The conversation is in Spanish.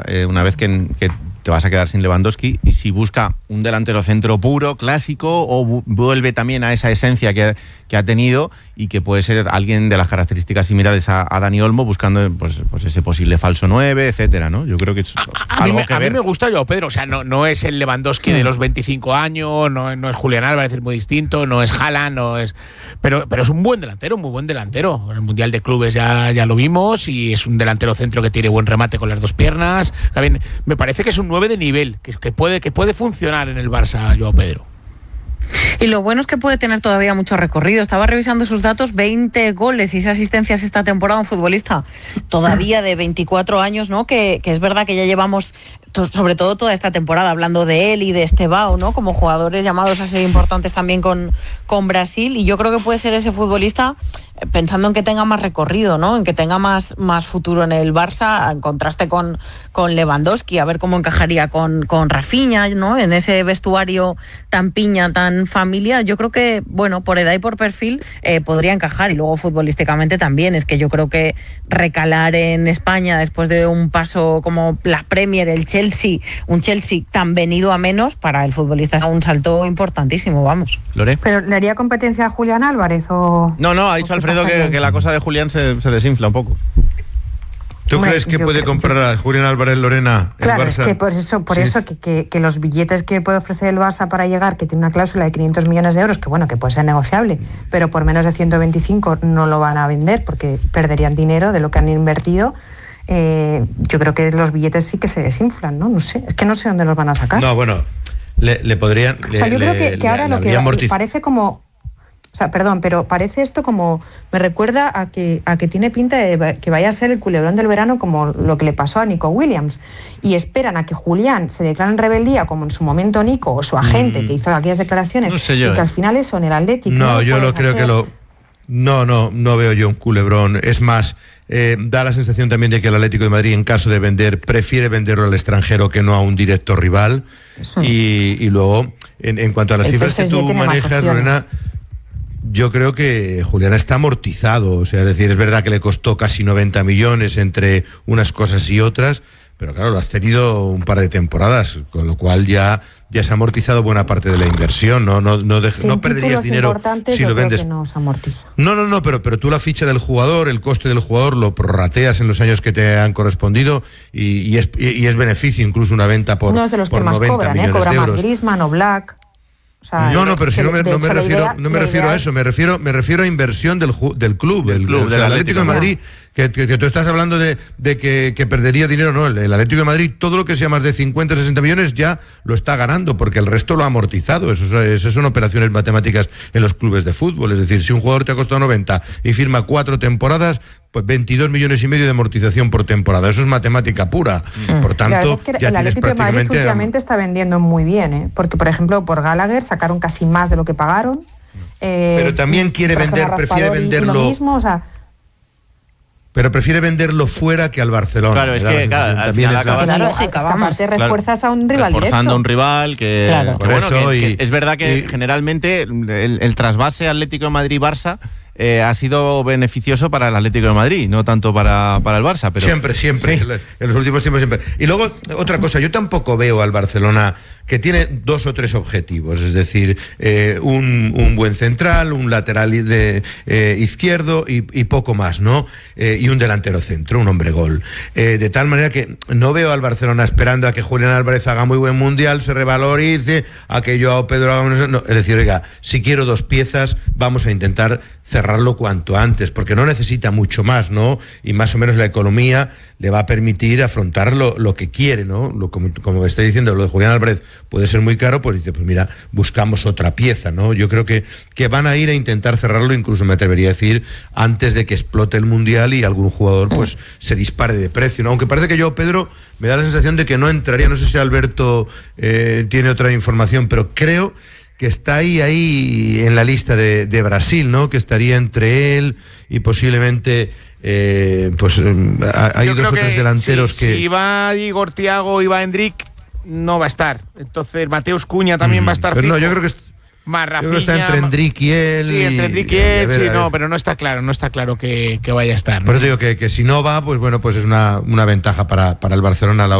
una vez que te vas a quedar sin Lewandowski, y si busca un delantero centro puro, clásico, o vuelve también a esa esencia que ha tenido, y que puede ser alguien de las características similares a Dani Olmo, buscando pues ese posible falso 9, etcétera, ¿no? Yo creo que es algo que ver. A mí me gusta Joao Pedro, o sea, no es el Lewandowski de los 25 años, no es Julián Álvarez, es muy distinto, no es Haaland, pero es un buen delantero, muy buen delantero. En el Mundial de Clubes ya lo vimos, y es un delantero centro que tiene buen remate con las dos piernas. También me parece que es un 9 de nivel, que puede funcionar en el Barça, Joao Pedro. Y lo bueno es que puede tener todavía mucho recorrido. Estaba revisando sus datos, 20 goles y 6 asistencias esta temporada, un futbolista todavía de 24 años, ¿no? Que es verdad que ya llevamos, sobre todo toda esta temporada, hablando de él y de Estevao, ¿no? Como jugadores llamados a ser importantes también con Brasil, y yo creo que puede ser ese futbolista, pensando en que tenga más recorrido, ¿no? En que tenga más futuro en el Barça, en contraste con Lewandowski, a ver cómo encajaría con Rafinha, ¿no? En ese vestuario tan piña, tan familia. Yo creo que, bueno, por edad y por perfil podría encajar, y luego futbolísticamente también. Es que yo creo que recalar en España después de un paso como la Premier, el Chelsea, un Chelsea tan venido a menos, para el futbolista es un salto importantísimo, vamos. ¿Lore? ¿Pero le haría competencia a Julián Álvarez o...? No, ha dicho Alfredo que la cosa de Julián se desinfla un poco. ¿Tú crees que puede comprar a Julián Álvarez, Lorena, el claro, Barça? Es que por eso que los billetes que puede ofrecer el Barça para llegar, que tiene una cláusula de 500 millones de euros, que bueno, que puede ser negociable, pero por menos de 125 no lo van a vender porque perderían dinero de lo que han invertido. Yo creo que los billetes sí que se desinflan, ¿no? No sé, es que no sé dónde los van a sacar. No, bueno, le podrían... O sea, yo creo que ahora lo que parece como... O sea, perdón, pero parece esto como... Me recuerda a que tiene pinta de que vaya a ser el culebrón del verano, como lo que le pasó a Nico Williams. Y esperan a que Julián se declare en rebeldía, como en su momento Nico, o su agente, que hizo aquellas declaraciones, no sé yo, y que al final eso en el Atlético... No, yo lo creo que No veo yo un culebrón. Es más, da la sensación también de que el Atlético de Madrid, en caso de vender, prefiere venderlo al extranjero que no a un directo rival. Y luego, en cuanto a las cifras que tú manejas, Lorena... Yo creo que Julián está amortizado, o sea, es decir, es verdad que le costó casi 90 millones entre unas cosas y otras, pero claro, lo has tenido un par de temporadas, con lo cual ya se ha amortizado buena parte de la inversión, no perderías dinero si lo vendes. No, se amortiza. No, pero tú la ficha del jugador, el coste del jugador lo prorrateas en los años que te han correspondido y es beneficio incluso una venta por 90 millones de euros. No es de los que más cobran, cobra más Griezmann o Black. O sea, pero si no me refiero a eso, me refiero a inversión del club, o sea, el Atlético de Madrid, que tú estás hablando de que perdería dinero, no, el Atlético de Madrid, todo lo que sea más de 50, 60 millones ya lo está ganando, porque el resto lo ha amortizado. Esas son operaciones matemáticas en los clubes de fútbol, es decir, si un jugador te ha costado 90 y firma 4 temporadas, pues 22 millones y medio de amortización por temporada. Eso es matemática pura. Por tanto, es que ya el tienes Atlético de Madrid prácticamente... últimamente está vendiendo muy bien, porque por ejemplo por Gallagher sacaron casi más de lo que pagaron. Pero también prefiere venderlo... Lo mismo, o sea, pero prefiere venderlo fuera que al Barcelona. Claro, es que al final aparte refuerzas a un rival reforzando directo. A un rival que... Claro. Que es verdad que generalmente el trasvase Atlético de Madrid-Barça ha sido beneficioso para el Atlético de Madrid, no tanto para el Barça. Pero siempre, sí. En los últimos tiempos siempre. Y luego, otra cosa, yo tampoco veo al Barcelona, que tiene 2 o 3 objetivos, es decir, un buen central, un lateral izquierdo y poco más, ¿no? Y un delantero centro, un hombre gol. De tal manera que no veo al Barcelona esperando a que Julián Álvarez haga muy buen mundial, se revalorice, a que Joao Pedro haga... No, es decir, oiga, si quiero 2 piezas, vamos a intentar cerrarlo cuanto antes, porque no necesita mucho más, ¿no? Y más o menos la economía le va a permitir afrontar lo que quiere, ¿no? Como está diciendo, lo de Julián Álvarez puede ser muy caro, pues dice, pues mira, buscamos otra pieza, ¿no? Yo creo que van a ir a intentar cerrarlo, incluso me atrevería a decir, antes de que explote el Mundial y algún jugador pues se dispare de precio, ¿no? Aunque parece que yo, Pedro, me da la sensación de que no entraría, no sé si Alberto tiene otra información, pero creo que está ahí en la lista de Brasil, ¿no? Que estaría entre él y posiblemente hay 2 o 3 delanteros que... Si va Igor Thiago y va Endrick, no va a estar. Entonces Mateus Cunha también va a estar. Pero fijo. no, yo creo que más Rafinha, yo creo que está entre Endrick y él. Sí, entre Endrick y él, sí, no, pero no está claro que vaya a estar, ¿no? Pero te digo que si no va, pues bueno, pues es una ventaja para el Barcelona a la